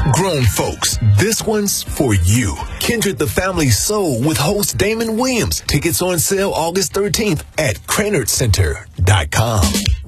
Grown folks, this one's for you. Kindred the Family Soul with host Damon Williams. Tickets on sale August 13th at CranerCenter.com.